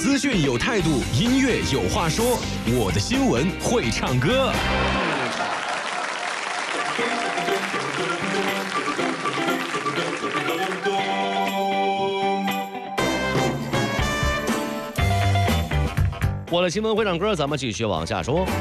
资讯有态度，音乐有话说，我的新闻会唱歌。我的新闻会唱歌，咱们继续往下说。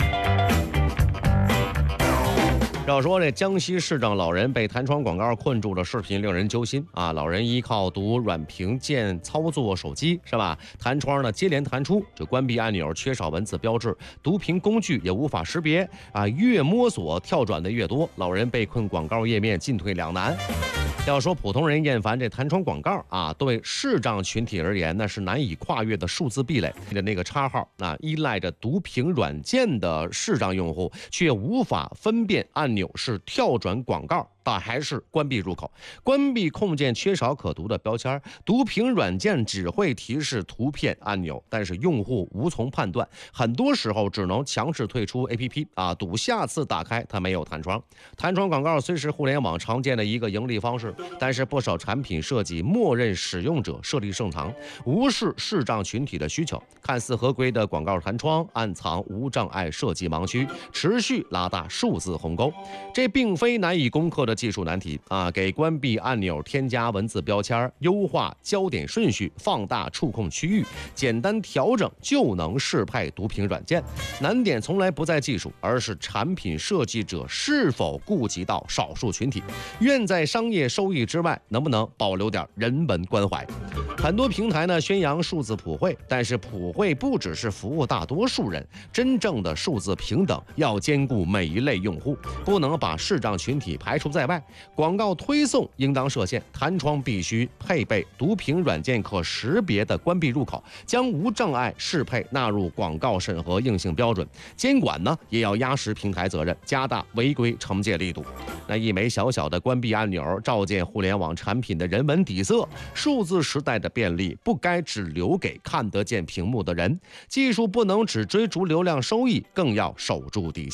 要说这江西市长老人被弹窗广告困住的视频令人揪心啊！老人依靠读软屏键操作手机是吧？弹窗呢接连弹出，这关闭按钮缺少文字标志，读屏工具也无法识别啊！越摸索跳转的越多，老人被困广告页面进退两难。要说普通人厌烦这弹窗广告啊，对视障群体而言那是难以跨越的数字壁垒的那个叉号啊，依赖着读屏软件的视障用户却无法分辨按钮是跳转广告但还是关闭入口，关闭控件缺少可读的标签，读屏软件只会提示图片按钮，但是用户无从判断，很多时候只能强制退出 APP 啊，赌下次打开它没有弹窗。弹窗广告虽是互联网常见的一个盈利方式，但是不少产品设计默认使用者设立盛唐，无视视障群体的需求，看似合规的广告弹窗暗藏无障碍设计盲区，持续拉大数字鸿沟。这并非难以攻克的技术难题啊，给关闭按钮添加文字标签，优化焦点顺序，放大触控区域，简单调整就能适配读屏软件。难点从来不在技术，而是产品设计者是否顾及到少数群体，愿在商业收益之外，能不能保留点人文关怀。很多平台呢宣扬数字普惠，但是普惠不只是服务大多数人，真正的数字平等要兼顾每一类用户，不能把视障群体排除在外。广告推送应当设限，弹窗必须配备读屏软件可识别的关闭入口，将无障碍适配纳入广告审核硬性标准。监管呢也要压实平台责任，加大违规惩戒力度。那一枚小小的关闭按钮，照见互联网产品的人文底色。数字时代的便利不该只留给看得见屏幕的人，技术不能只追逐流量收益，更要守住底线。